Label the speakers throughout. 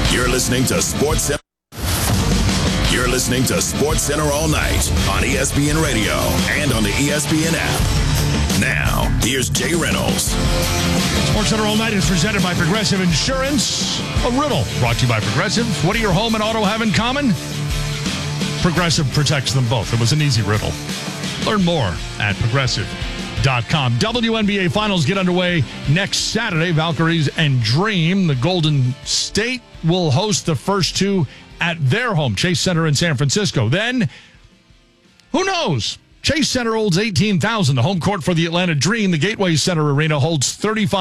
Speaker 1: You're listening to Sports Center. You're listening to Sports Center all night on ESPN Radio and on the ESPN app. Now, here's Jay Reynolds.
Speaker 2: Sports Center all night is presented by Progressive Insurance. A riddle brought to you by Progressive. What do your home and auto have in common? Progressive protects them both. It was an easy riddle. Learn more at progressive.com. WNBA Finals get underway next Saturday. Valkyries and Dream. The Golden State will host the first two at their home, Chase Center in San Francisco. Then, who knows? Chase Center holds 18,000. The home court for the Atlanta Dream, the Gateway Center Arena, holds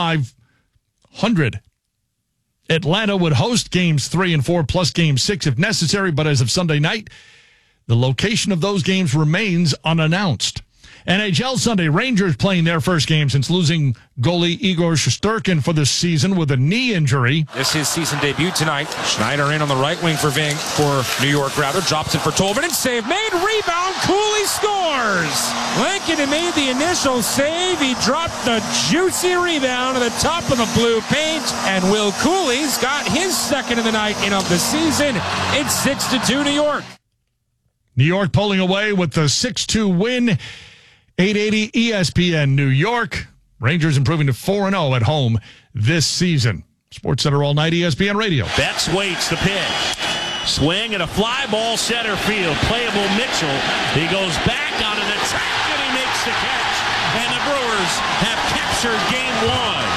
Speaker 2: 3,500. Atlanta would host games 3 and 4 plus game 6 if necessary, but as of Sunday night, the location of those games remains unannounced. NHL Sunday, Rangers playing their first game since losing goalie Igor Shesterkin for the season with a knee injury.
Speaker 3: This is his season debut tonight. Schneider in on the right wing for New York Router. Drops it for Tolvanen. Save made. Rebound. Cooley scores. Lincoln made the initial save. He dropped the juicy rebound to the top of the blue paint. And Will Cooley's got his second of the night and of the season. It's 6-2 New York.
Speaker 2: New York pulling away with the 6-2 win. 880 ESPN New York. Rangers improving to 4-0 at home this season. Sports Center all night, ESPN Radio.
Speaker 4: Betts waits the pitch. Swing and a fly ball center field. Playable Mitchell. He goes back onto the track and he makes the catch. And the Brewers have captured game one.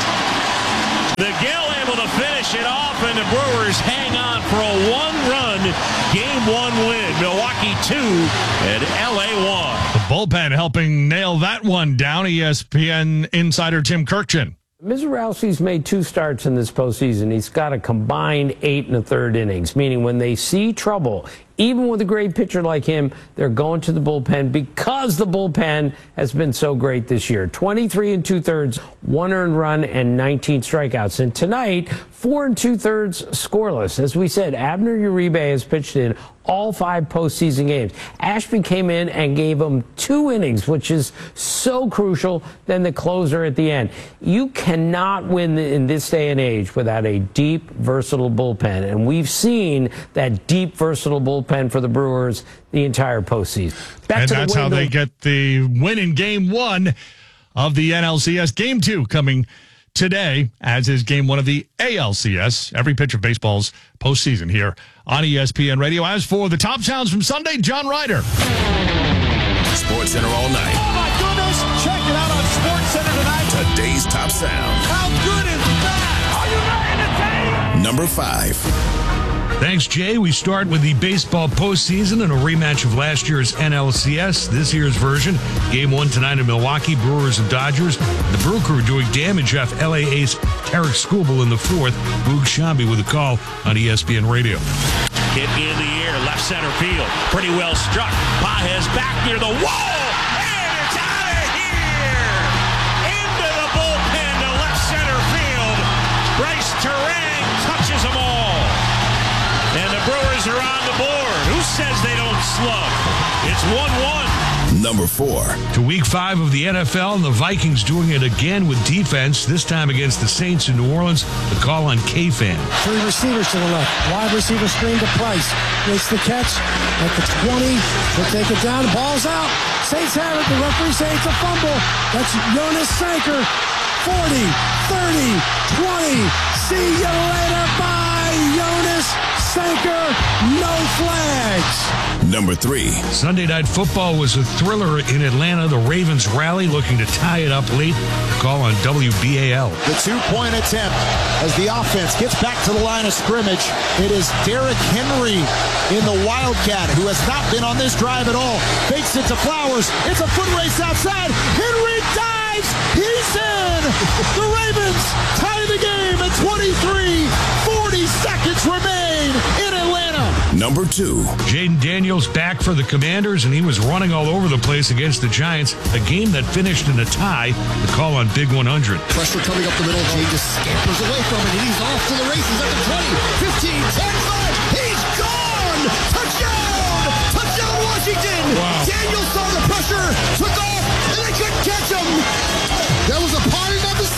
Speaker 4: Miguel able to finish it off, and the Brewers hang on for a one-run game one win. Milwaukee 2 and LA 1.
Speaker 2: The bullpen helping nail that one down. ESPN insider Tim Kirkchin.
Speaker 5: Mizorowski's made 2 starts in this postseason. He's got a combined 8 1/3 innings, meaning when they see trouble, even with a great pitcher like him, they're going to the bullpen because the bullpen has been so great this year. 23 2/3, 1 earned run, and 19 strikeouts. And tonight, 4 2/3 scoreless. As we said, Abner Uribe has pitched in all 5 postseason games. Ashby came in and gave him 2 innings, which is so crucial. Then the closer at the end. You cannot win in this day and age without a deep, versatile bullpen. And we've seen that deep, versatile bullpen for the Brewers the entire postseason.
Speaker 2: And that's how they get the win in game 1 of the NLCS. Game 2 coming today, as is game 1 of the ALCS. Every pitch of baseball's postseason here on ESPN Radio. As for the top sounds from Sunday, John Ryder.
Speaker 1: Sports Center all night.
Speaker 6: Oh, my goodness. Check it out on Sports Center tonight.
Speaker 1: Today's top sound.
Speaker 6: How good is that? Are you ready to take?
Speaker 1: Number 5.
Speaker 7: Thanks, Jay. We start with the baseball postseason and a rematch of last year's NLCS. This year's version, game 1 tonight in Milwaukee, Brewers and Dodgers. The Brew Crew doing damage off LA ace Tarek Skubal in the 4th. Boog Shambi with a call on ESPN Radio.
Speaker 4: Hit in the air, left center field. Pretty well struck. Pages back near the wall. And it's out of here. Into the bullpen to left center field. Bryce Terang touches them all. And the Brewers are on the board. Who says they don't slug? It's 1-1.
Speaker 1: Number 4.
Speaker 7: To week 5 of the NFL, and the Vikings doing it again with defense, this time against the Saints in New Orleans. The call on K-Fan.
Speaker 8: 3 receivers to the left. Wide receiver screen to Price. Makes the catch at the 20. He'll take it down. Ball's out. Saints have it. The referee say it's a fumble. That's Jonas Sanker. 40, 30, 20. See you later. Bye, Jonas Sanker. No flags.
Speaker 1: Number 3.
Speaker 7: Sunday Night Football was a thriller in Atlanta. The Ravens rally, looking to tie it up late. Call on WBAL.
Speaker 9: The 2-point attempt as the offense gets back to the line of scrimmage. It is Derrick Henry in the Wildcat, who has not been on this drive at all. Fakes it to Flowers. It's a foot race outside. Henry dives. He's in. The Ravens tie the game at 23. 40 seconds remain in Atlanta.
Speaker 1: Number 2.
Speaker 7: Jaden Daniels back for the Commanders, and he was running all over the place against the Giants. A game that finished in a tie. The call on Big 100.
Speaker 10: Pressure coming up the middle. Jay just scampers away from it, and he's off to the races at the 20, 15, 10, 5. He's gone! Touchdown! Touchdown, Washington! Wow. Daniels saw the pressure, took off, and they couldn't catch him. That was a party not to see.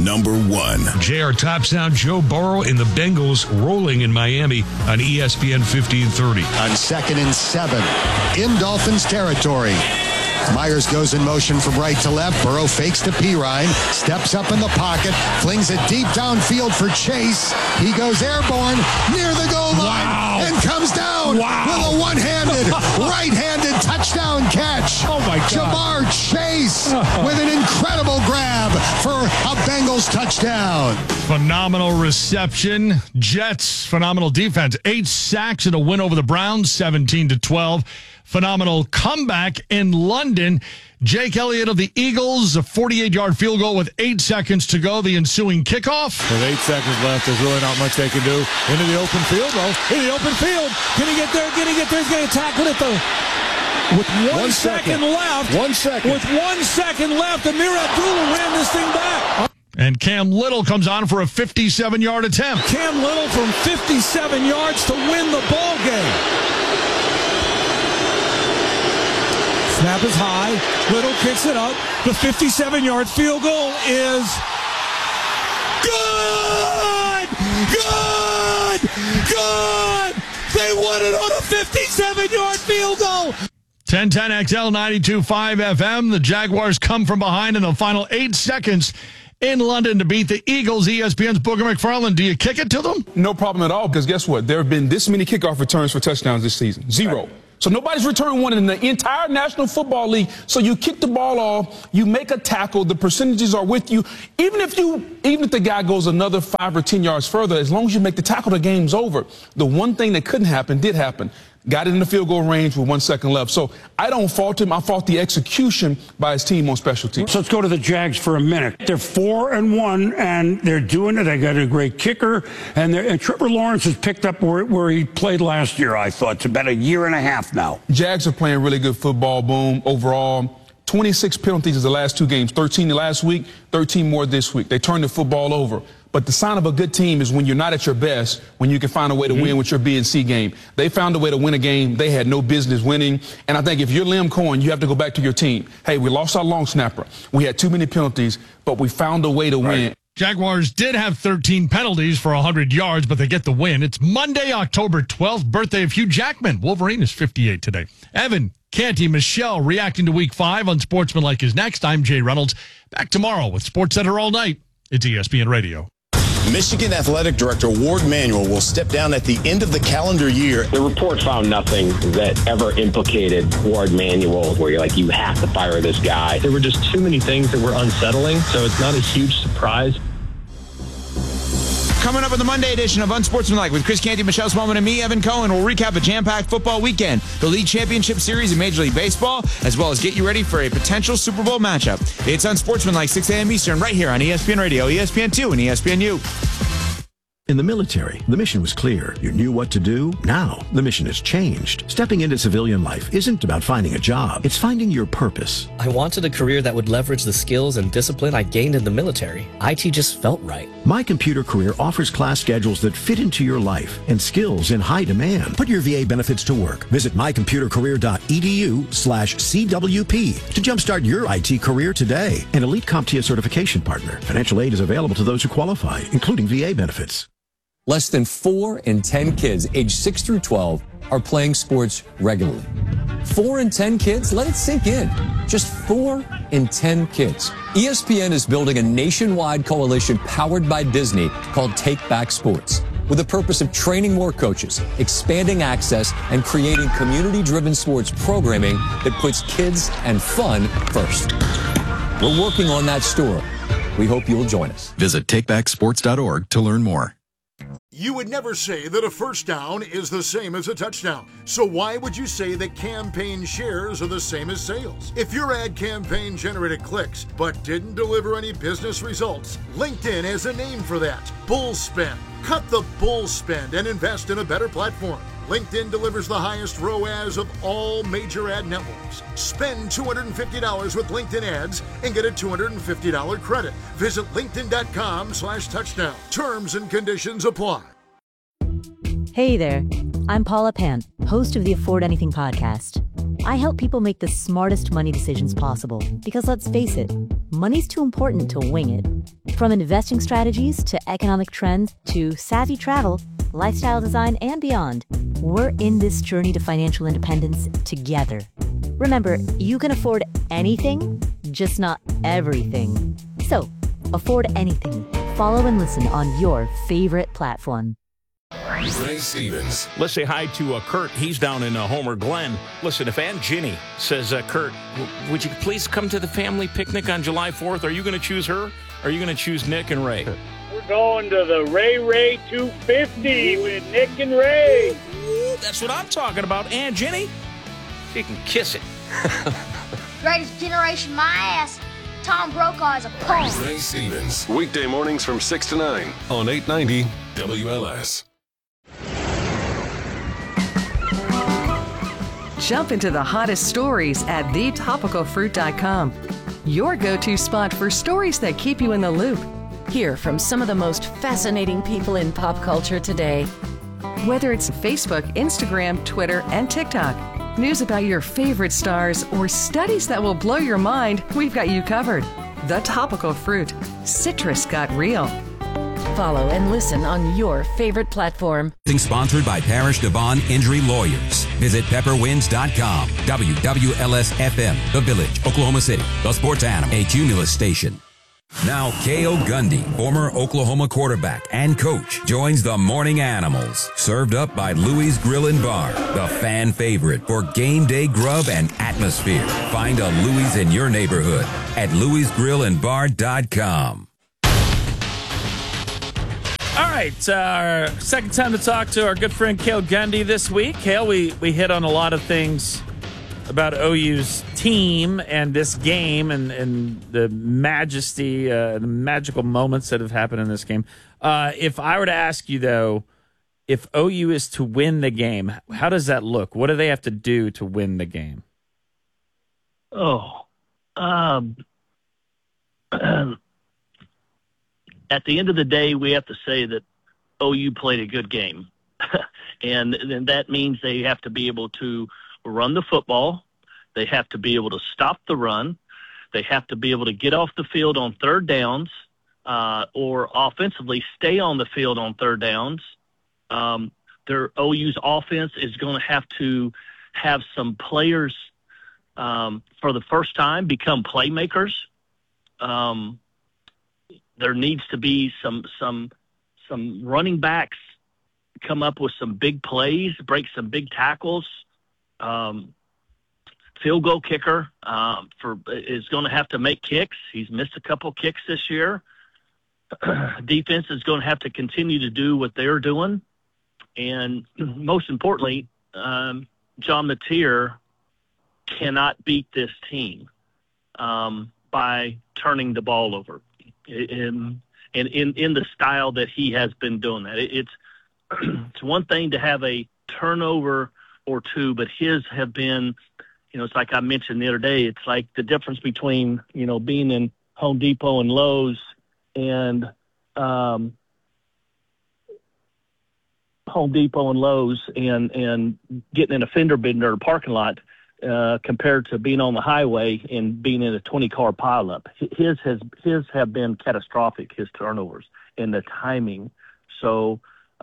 Speaker 1: number 1.
Speaker 7: JR Top Sound, Joe Burrow and the Bengals rolling in Miami on ESPN 1530.
Speaker 10: On 2nd and 7 in Dolphins territory. Myers goes in motion from right to left. Burrow fakes to Pirine, steps up in the pocket, flings it deep downfield for Chase. He goes airborne near the goal line and comes down with a one-handed, right-handed touchdown catch.
Speaker 2: Oh, my God.
Speaker 10: Jamar Chase with an incredible grab for a Bengals touchdown.
Speaker 2: Phenomenal reception. Jets, phenomenal defense. 8 sacks and a win over the Browns, 17-12. Phenomenal comeback in London. Jake Elliott of the Eagles, a 48-yard field goal with 8 seconds to go. The ensuing kickoff.
Speaker 11: With 8 seconds left, there's really not much they can do. Into the open field, though. In the open field. Can he get there? Can he get there? He's going to tackle it, though. With 1 second left. 1 second. With 1 second left, Amir Abdullah ran this thing back.
Speaker 2: And Cam Little comes on for a 57-yard attempt.
Speaker 11: Cam Little from 57 yards to win the ball game. Snap is high. Little kicks it up. The 57-yard field goal is good! Good! Good! They won it on a 57-yard field goal!
Speaker 2: 1010XL 92.5 FM. The Jaguars come from behind in the final 8 seconds in London to beat the Eagles. ESPN's Booger McFarland. Do you kick it to them?
Speaker 12: No problem at all, because guess what? There have been this many kickoff returns for touchdowns this season. 0. Right. So nobody's returned one in the entire National Football League. So you kick the ball off, you make a tackle, the percentages are with you. Even if the guy goes another 5 or 10 yards further, as long as you make the tackle, the game's over. The one thing that couldn't happen did happen. Got it in the field goal range with 1 second left. So I don't fault him. I fault the execution by his team on special teams.
Speaker 13: So let's go to the Jags for a minute. They're 4-1, and they're doing it. They got a great kicker. And Trevor Lawrence has picked up where he played last year, I thought. It's about a year and a half now.
Speaker 12: Jags are playing really good football, Boom, overall. 26 penalties is the last 2 games. 13 last week, 13 more this week. They turned the football over. But the sign of a good team is when you're not at your best, when you can find a way to win with your B and C game. They found a way to win a game they had no business winning. And I think if you're Liam Cohen, you have to go back to your team. Hey, we lost our long snapper. We had too many penalties, but we found a way to win.
Speaker 2: Jaguars did have 13 penalties for 100 yards, but they get the win. It's Monday, October 12th, birthday of Hugh Jackman. Wolverine is 58 today. Evan, Canty, Michelle reacting to Week 5 on Sportsmanlike is next. I'm Jay Reynolds. Back tomorrow with SportsCenter All Night. It's ESPN Radio.
Speaker 14: Michigan Athletic Director Ward Manuel will step down at the end of the calendar year.
Speaker 15: The report found nothing that ever implicated Ward Manuel, where you're like, you have to fire this guy. There were just too many things that were unsettling, so it's not a huge surprise.
Speaker 16: Coming up in the Monday edition of Unsportsmanlike with Chris Canty, Michelle Smallman, and me, Evan Cohen, we'll recap a jam-packed football weekend, the League Championship Series in Major League Baseball, as well as get you ready for a potential Super Bowl matchup. It's Unsportsmanlike, 6 a.m. Eastern, right here on ESPN Radio, ESPN2, and ESPNU.
Speaker 17: In the military, the mission was clear. You knew what to do. Now, the mission has changed. Stepping into civilian life isn't about finding a job. It's finding your purpose.
Speaker 18: I wanted a career that would leverage the skills and discipline I gained in the military. IT just felt right.
Speaker 17: My Computer Career offers class schedules that fit into your life and skills in high demand. Put your VA benefits to work. Visit mycomputercareer.edu/CWP to jumpstart your IT career today. An elite CompTIA certification partner. Financial aid is available to those who qualify, including VA benefits.
Speaker 19: Less than 4 in 10 kids aged 6 through 12 are playing sports regularly. 4 in 10 kids? Let it sink in. Just 4 in 10 kids. ESPN is building a nationwide coalition powered by Disney called Take Back Sports, with the purpose of training more coaches, expanding access, and creating community-driven sports programming that puts kids and fun first. We're working on that story. We hope you'll join us.
Speaker 20: Visit takebacksports.org to learn more.
Speaker 21: You would never say that a first down is the same as a touchdown. So why would you say that campaign shares are the same as sales? If your ad campaign generated clicks but didn't deliver any business results, LinkedIn has a name for that: bull spend. Cut the bull spend and invest in a better platform. LinkedIn delivers the highest ROAS of all major ad networks. Spend $250 with LinkedIn ads and get a $250 credit. Visit linkedin.com/touchdown. Terms and conditions apply.
Speaker 22: Hey there, I'm Paula Pan, host of the Afford Anything podcast. I help people make the smartest money decisions possible because, let's face it, money's too important to wing it. From investing strategies to economic trends to savvy travel, lifestyle design, and beyond, we're in this journey to financial independence together. Remember, you can afford anything, just not everything. So, afford anything. Follow and listen on your favorite platform.
Speaker 1: Ray Stevens.
Speaker 4: Let's say hi to Kurt. He's down in Homer Glen. Listen, if Aunt Ginny says, Kurt, would you please come to the family picnic on July 4th? Are you going to choose her? Or are you going to choose Nick and Ray?
Speaker 3: We're going to the Ray 250 with Nick and Ray.
Speaker 4: Ooh, that's what I'm talking about. Aunt Ginny, she can kiss it.
Speaker 5: Greatest generation, my ass. Tom Brokaw is a punk.
Speaker 1: Ray Stevens.
Speaker 23: Weekday mornings from 6 to 9 on 890 WLS.
Speaker 24: Jump into the hottest stories at thetopicalfruit.com. Your go-to spot for stories that keep you in the loop. Hear from some of the most fascinating people in pop culture today. Whether it's Facebook, Instagram, Twitter, and TikTok, news about your favorite stars, or studies that will blow your mind, we've got you covered. The Topical Fruit. Citrus got real. Follow and listen on your favorite platform.
Speaker 25: Sponsored by Parish Devon Injury Lawyers. Visit pepperwinds.com. WWLS-FM, The Village, Oklahoma City, the Sports Animal, a Cumulus station. Now, K.O. Gundy, former Oklahoma quarterback and coach, joins the Morning Animals. Served up by Louie's Grill and Bar, the fan favorite for game day grub and atmosphere. Find a Louie's in your neighborhood at louisgrillandbar.com.
Speaker 26: All right, our second time to talk to our good friend Cale Gundy this week. Cale, we hit on a lot of things about OU's team and this game and the majesty, the magical moments that have happened in this game. If I were to ask you, though, if OU is to win the game, how does that look? What do they have to do to win the game?
Speaker 27: At the end of the day, we have to say that OU played a good game. And that means they have to be able to run the football. They have to be able to stop the run. They have to be able to get off the field on third downs or offensively stay on the field on third downs. Their OU's offense is going to have some players for the first time become playmakers. There needs to be some running backs come up with some big plays, break some big tackles. Field goal kicker is going to have to make kicks. He's missed a couple kicks this year. Defense is going to have to continue to do what they're doing. And most importantly, John Mateer cannot beat this team by turning the ball over. In the style that he has been doing that. It's one thing to have a turnover or two, but his have been, it's like I mentioned the other day, it's like the difference between, being in Home Depot and Lowe's and Home Depot and Lowe's and getting in a fender bender parking lot compared to being on the highway and being in a 20-car pileup. His have been catastrophic, his turnovers, and the timing. So,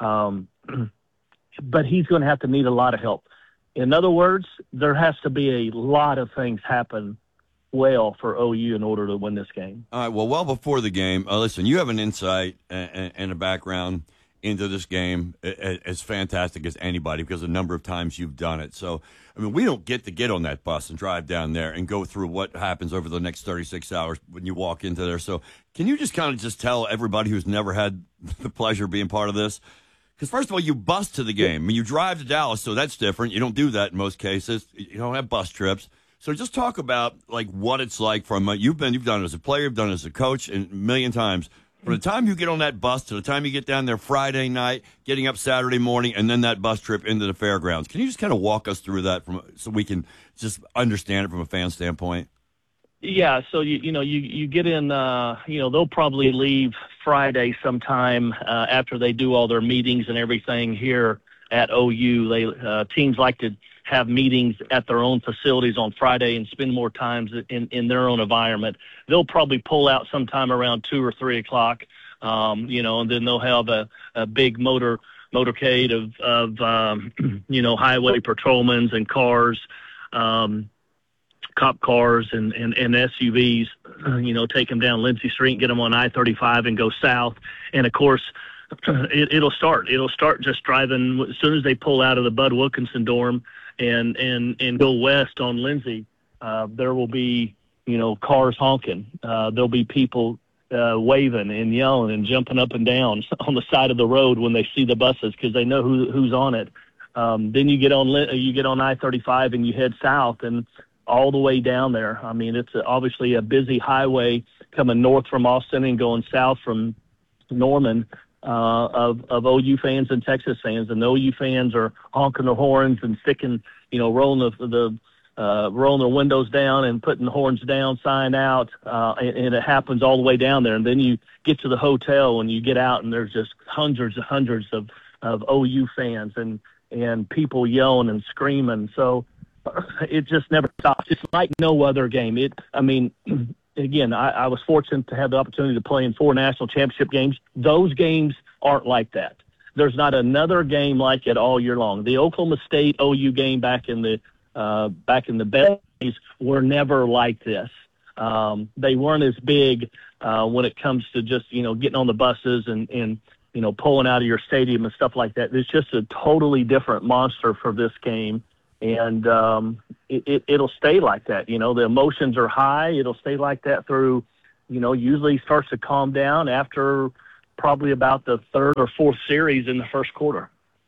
Speaker 27: but he's going to have to need a lot of help. In other words, there has to be a lot of things happen well for OU in order to win this game.
Speaker 28: All right, well before the game, listen, you have an insight and a background into this game as fantastic as anybody because of the number of times you've done it. So, we don't get to get on that bus and drive down there and go through what happens over the next 36 hours when you walk into there. So can you just kind of just tell everybody who's never had the pleasure of being part of this? Because first of all, you bus to the game. You drive to Dallas, so that's different. You don't do that in most cases. You don't have bus trips. So just talk about what it's like from you've done it as a player, you've done it as a coach, and a million times. From the time you get on that bus to the time you get down there Friday night, getting up Saturday morning, and then that bus trip into the fairgrounds. Can you just kind of walk us through that so we can just understand it from a fan standpoint?
Speaker 27: Yeah, so you get in, they'll probably leave Friday sometime after they do all their meetings and everything here at OU. Teams like to have meetings at their own facilities on Friday and spend more time in their own environment. They'll probably pull out sometime around 2 or 3 o'clock, and then they'll have a big motorcade of highway patrolmen and cars, cop cars and SUVs, take them down Lindsay Street, get them on I-35 and go south. And, of course, it'll start. It'll start just driving as soon as they pull out of the Bud Wilkinson dorm and go west on Lindsay. There will be, cars honking. There'll be people waving and yelling and jumping up and down on the side of the road when they see the buses because they know who's on it. Then you get on I-35 and you head south and all the way down there. I mean, it's obviously a busy highway coming north from Austin and going south from Norman of OU fans and Texas fans. And the OU fans are honking their horns and sticking, rolling rolling their windows down and putting the horns down, sign out, and it happens all the way down there. And then you get to the hotel and you get out and there's just hundreds and hundreds of OU fans and people yelling and screaming. So it just never stops. It's like no other game. Again, I was fortunate to have the opportunity to play in 4 national championship games. Those games aren't like that. There's not another game like it all year long. The Oklahoma State OU game back in the best days were never like this. They weren't as big when it comes to just getting on the buses and pulling out of your stadium and stuff like that. It's just a totally different monster for this game. And it'll stay like that. The emotions are high. It'll stay like that through, usually starts to calm down after probably about the 3rd or 4th series in the first quarter.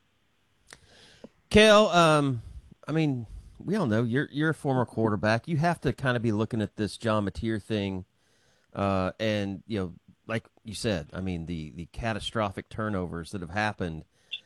Speaker 6: Cale, we all know you're a former quarterback. You have to kind of be looking at this John Mateer thing, and like you said, the catastrophic turnovers that have happened.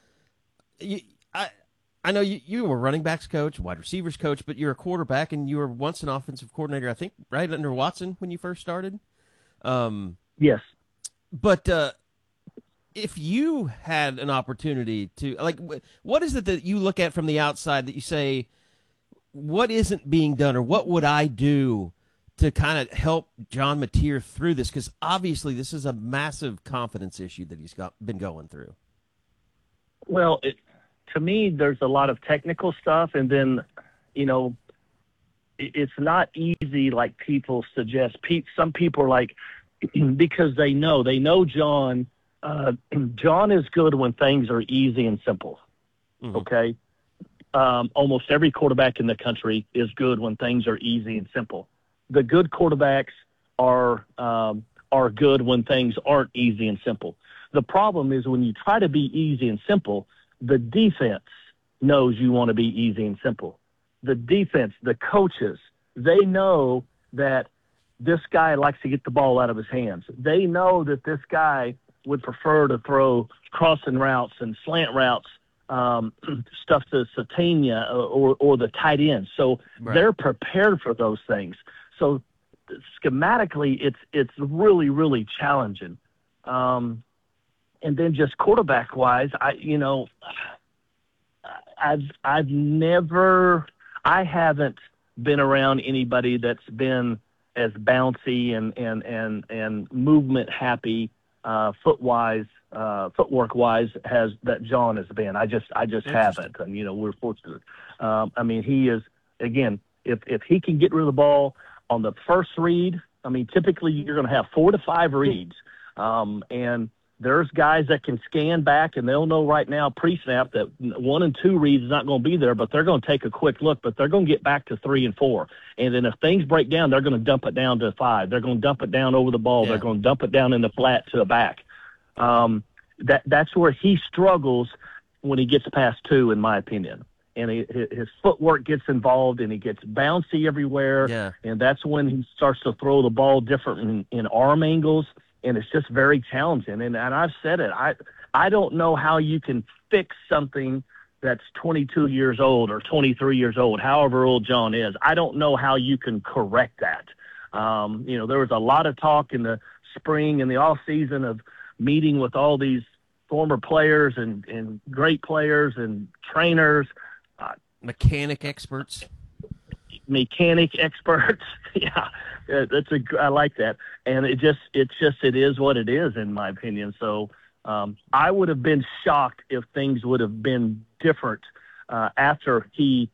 Speaker 6: I know you were running backs coach, wide receivers coach, but you're a quarterback, and you were once an offensive coordinator, I think, right under Watson when you first started?
Speaker 27: Yes.
Speaker 6: But if you had an opportunity to, what is it that you look at from the outside that you say, what isn't being done, or what would I do to kind of help John Mateer through this? Because obviously this is a massive confidence issue that he's been going through.
Speaker 27: Well, to me, there's a lot of technical stuff, and then, it's not easy like people suggest. Some people are like, because they know John. John is good when things are easy and simple. Mm-hmm. Okay, almost every quarterback in the country is good when things are easy and simple. The good quarterbacks are good when things aren't easy and simple. The problem is when you try to be easy and simple, the defense knows you want to be easy and simple. The defense, the coaches, they know that this guy likes to get the ball out of his hands. They know that this guy would prefer to throw crossing routes and slant routes, stuff to Satania or the tight end. So They're prepared for those things. So schematically, it's really, really challenging. And then just quarterback wise, I haven't been around anybody that's been as bouncy and movement happy, footwork wise as that John has been. I just haven't. And, we're fortunate. He is, again, if he can get rid of the ball on the first read, typically you're going to have 4 to 5 reads. And there's guys that can scan back, and they'll know right now pre-snap that 1 and 2 reads is not going to be there, but they're going to take a quick look, but they're going to get back to 3 and 4. And then if things break down, they're going to dump it down to 5. They're going to dump it down over the ball. Yeah. They're going to dump it down in the flat to the back. That's where he struggles when he gets past 2, in my opinion. And his footwork gets involved, and he gets bouncy everywhere.
Speaker 6: Yeah.
Speaker 27: And that's when he starts to throw the ball different in arm angles. And it's just very challenging. And I've said it. I don't know how you can fix something that's 22 years old or 23 years old, however old John is. I don't know how you can correct that. There was a lot of talk in the spring and the off season of meeting with all these former players and great players and trainers,
Speaker 6: mechanic experts.
Speaker 27: Yeah, I like that. And it is what it is, in my opinion. So I would have been shocked if things would have been different after he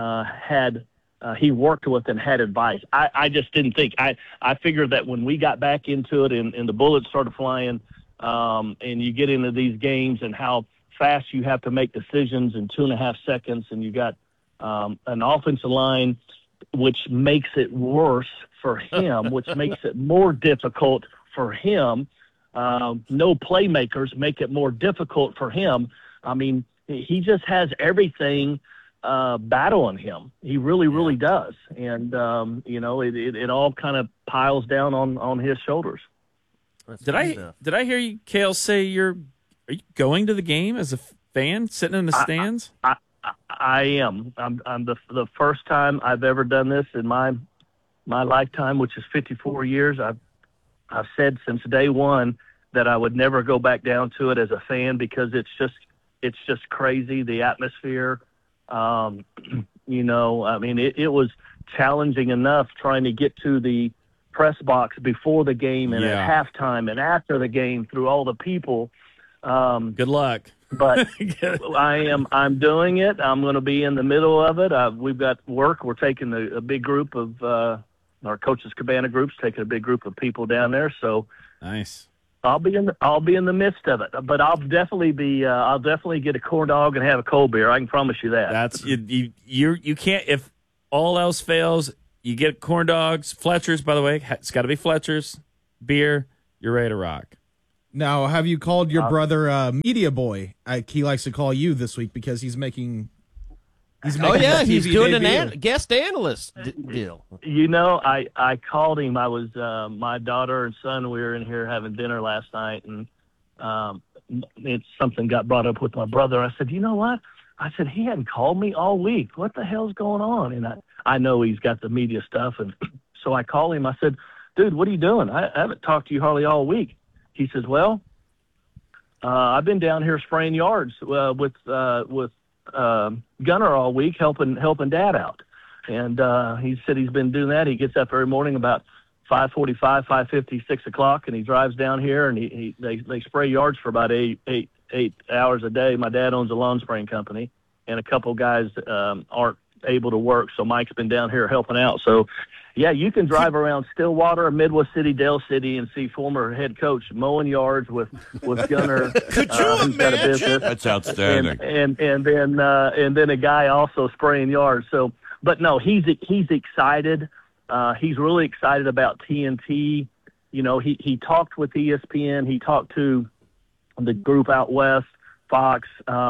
Speaker 27: worked with and had advice. I just didn't think. I figured that when we got back into it and the bullets started flying, and you get into these games and how fast you have to make decisions in 2.5 seconds, and you got an offensive line which makes it worse for him, which makes it more difficult for him. No playmakers make it more difficult for him. I mean, he just has everything battling him. He really, really does. And, it all kind of piles down on his shoulders.
Speaker 26: Did I hear you, Cale, say are you going to the game as a fan, sitting in the stands?
Speaker 27: I am. I'm the first time I've ever done this in my lifetime, which is 54 years. I've said since day one that I would never go back down to it as a fan because it's just crazy, the atmosphere. I mean, it was challenging enough trying to get to the press box before the game and at halftime and after the game through all the people.
Speaker 26: Good luck.
Speaker 27: But I'm doing it. I'm going to be in the middle of it. We've got work. We're taking a big group of our Coaches Cabana group's taking a big group of people down there. So
Speaker 26: nice.
Speaker 27: I'll be in the midst of it. But I'll definitely get a corn dog and have a cold beer. I can promise you that.
Speaker 26: That's you can't, if all else fails, you get corn dogs, Fletcher's, by the way. It's got to be Fletcher's, beer. You're ready to rock.
Speaker 2: Now, have you called your brother Media Boy? He likes to call you this week because he's making
Speaker 6: he's doing a guest analyst deal.
Speaker 27: I called him. I was my daughter and son. We were in here having dinner last night, and it's something got brought up with my brother. I said, you know what? I said, he hadn't called me all week. What the hell's going on? And I know he's got the media stuff, and so I called him. I said, dude, what are you doing? I haven't talked to you hardly all week. He says, well, I've been down here spraying yards with Gunner all week, helping Dad out. And he said he's been doing that. He gets up every morning about 5:45, 5:50, 6 o'clock, and he drives down here, and they spray yards for about eight hours a day. My dad owns a lawn spraying company, and a couple guys aren't able to work, so Mike's been down here helping out. So, yeah, you can drive around Stillwater, Midwest City, Dale City, and see former head coach mowing yards with Gunner, who's got a business.
Speaker 28: That's outstanding.
Speaker 27: And then a guy also spraying yards. So, but no, he's excited. He's really excited about TNT. You know, he talked with ESPN. He talked to the group out west, Fox.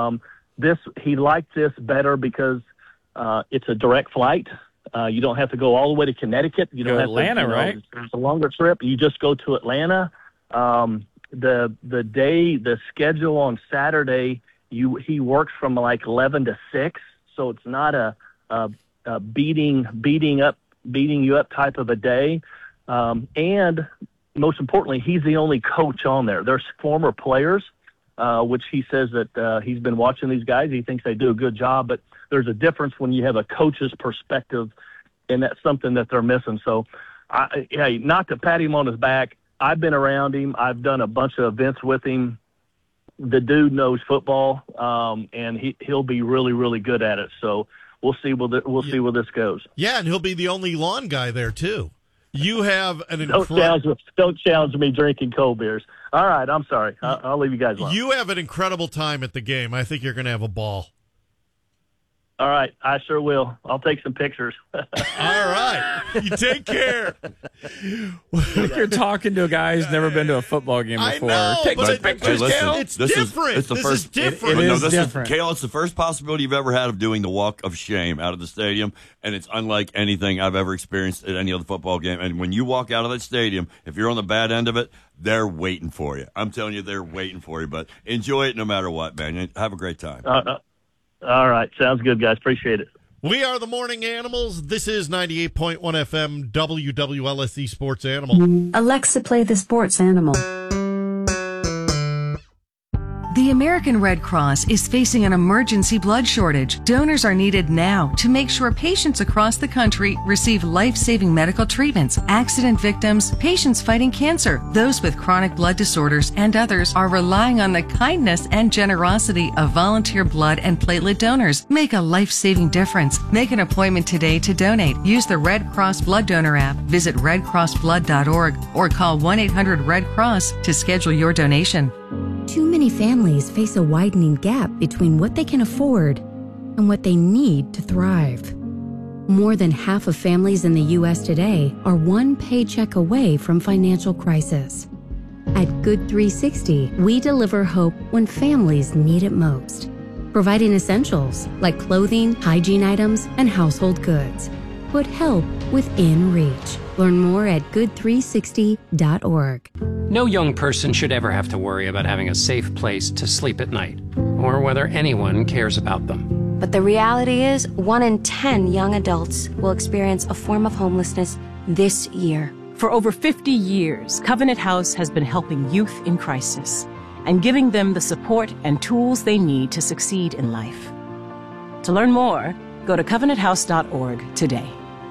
Speaker 27: He liked this better because it's a direct flight. You don't have to go all the way to Connecticut. You don't have
Speaker 26: Atlanta, right?
Speaker 27: It's a longer trip. You just go to Atlanta. The schedule on Saturday, he works from like 11 to 6, so it's not a beating you up type of a day. And most importantly, he's the only coach on there. There's former players, which he says that he's been watching these guys. He thinks they do a good job, but there's a difference when you have a coach's perspective, and that's something that they're missing. So, not to pat him on his back, I've been around him. I've done a bunch of events with him. The dude knows football, and he'll be really, really good at it. So we'll see where this goes.
Speaker 7: Yeah, and he'll be the only lawn guy there too. You have an
Speaker 27: don't challenge me drinking cold beers. All right, I'm sorry. I'll leave you guys alone.
Speaker 7: You have an incredible time at the game. I think you're going to have a ball.
Speaker 27: All right, I sure will. I'll take some pictures.
Speaker 7: All right, you take care.
Speaker 26: You're talking to a guy who's never been to a football game before.
Speaker 7: I know,
Speaker 26: take some pictures, Cale.
Speaker 7: It's different.
Speaker 28: It's the first.
Speaker 26: It is different.
Speaker 28: Cale, it's the first possibility you've ever had of doing the walk of shame out of the stadium, and it's unlike anything I've ever experienced at any other football game. And when you walk out of that stadium, if you're on the bad end of it, they're waiting for you. I'm telling you, they're waiting for you. But enjoy it no matter what, man. Have a great time.
Speaker 27: All right. Sounds good, guys. Appreciate it.
Speaker 7: We are the Morning Animals. This is 98.1 FM WWLSE Sports Animal.
Speaker 8: Alexa, play the Sports Animal.
Speaker 24: The American Red Cross is facing an emergency blood shortage. Donors are needed now to make sure patients across the country receive life-saving medical treatments. Accident victims, patients fighting cancer, those with chronic blood disorders, and others are relying on the kindness and generosity of volunteer blood and platelet donors. Make a life-saving difference. Make an appointment today to donate. Use the Red Cross Blood Donor app. Visit redcrossblood.org or call 1-800-RED-CROSS to schedule your donation.
Speaker 8: Too many families face a widening gap between what they can afford and what they need to thrive. More than half of families in the U.S. today are one paycheck away from financial crisis. At Good 360, we deliver hope when families need it most, providing essentials like clothing, hygiene items, and household goods. Put help within reach. Learn more at good360.org.
Speaker 9: No young person should ever have to worry about having a safe place to sleep at night, or whether anyone cares about them.
Speaker 10: But the reality is, 1 in 10 young adults will experience a form of homelessness this year.
Speaker 11: For over 50 years, Covenant House has been helping youth in crisis and giving them the support and tools they need to succeed in life. To learn more, go to covenanthouse.org today.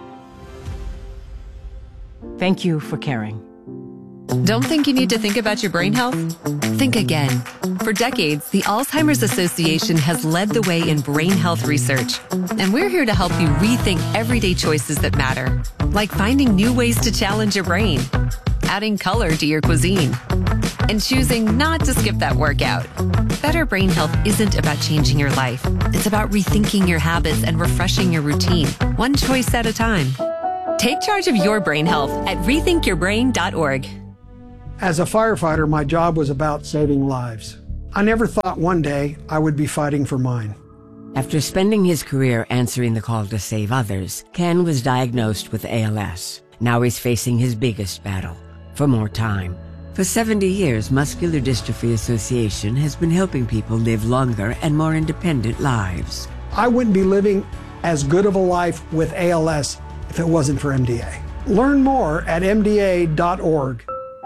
Speaker 11: Thank you for caring.
Speaker 12: Don't think you need to think about your brain health? Think again. For decades, the Alzheimer's Association has led the way in brain health research. And we're here to help you rethink everyday choices that matter, like finding new ways to challenge your brain, adding color to your cuisine, and choosing not to skip that workout. Better brain health isn't about changing your life. It's about rethinking your habits and refreshing your routine, one choice at a time. Take charge of your brain health at rethinkyourbrain.org.
Speaker 13: As a firefighter, my job was about saving lives. I never thought one day I would be fighting for mine.
Speaker 14: After spending his career answering the call to save others, Ken was diagnosed with ALS. Now he's facing his biggest battle, for more time. For 70 years, Muscular Dystrophy Association has been helping people live longer and more independent lives.
Speaker 13: I wouldn't be living as good of a life with ALS if it wasn't for MDA. Learn more at MDA.org.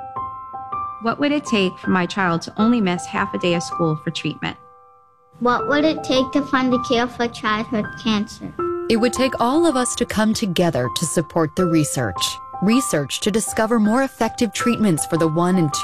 Speaker 15: What would it take for my child to only miss half a day of school for treatment?
Speaker 5: What would it take to fund a cure for childhood cancer?
Speaker 29: It would take all of us to come together to support the research. Research to discover more effective treatments for the 1 in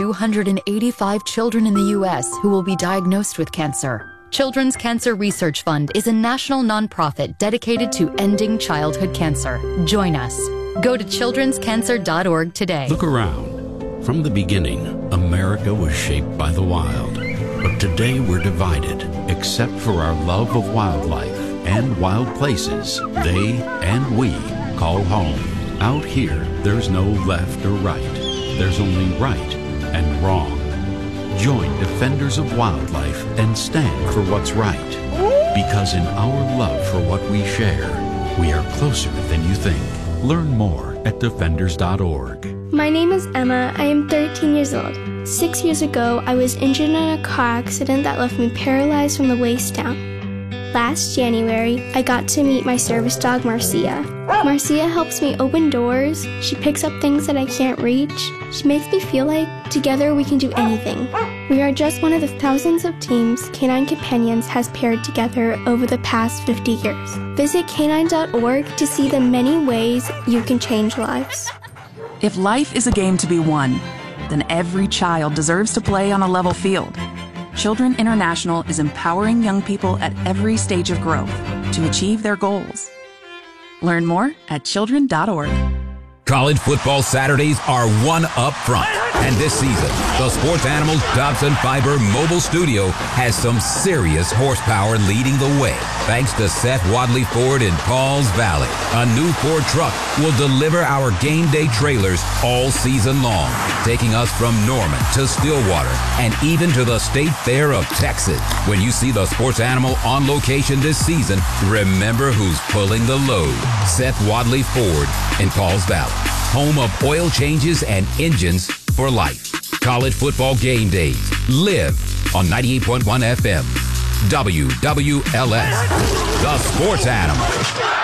Speaker 29: 285 children in the U.S. who will be diagnosed with cancer. Children's Cancer Research Fund is a national nonprofit dedicated to ending childhood cancer. Join us. Go to childrenscancer.org today.
Speaker 30: Look around. From the beginning, America was shaped by the wild. But today we're divided, except for our love of wildlife and wild places they and we call home. Out here, there's no left or right. There's only right and wrong. Join Defenders of Wildlife and stand for what's right. Because in our love for what we share, we are closer than you think. Learn more at defenders.org.
Speaker 31: My name is Emma. I am 13 years old. 6 years ago, I was injured in a car accident that left me paralyzed from the waist down. Last January, I got to meet my service dog, Marcia. Marcia helps me open doors. She picks up things that I can't reach. She makes me feel like together we can do anything. We are just one of the thousands of teams Canine Companions has paired together over the past 50 years. Visit canine.org to see the many ways you can change lives.
Speaker 32: If life is a game to be won, then every child deserves to play on a level field. Children International is empowering young people at every stage of growth to achieve their goals. Learn more at children.org.
Speaker 25: College football Saturdays are one up front. And this season, the Sports Animals Dobson Fiber Mobile Studio has some serious horsepower leading the way. Thanks to Seth Wadley Ford in Pauls Valley. A new Ford truck will deliver our game day trailers all season long, taking us from Norman to Stillwater and even to the State Fair of Texas. When you see the Sports Animal on location this season, remember who's pulling the load. Seth Wadley Ford in Pauls Valley. Home of oil changes and engines for life. College football game days. Live on 98.1 FM. WWLS. The Sports Animal.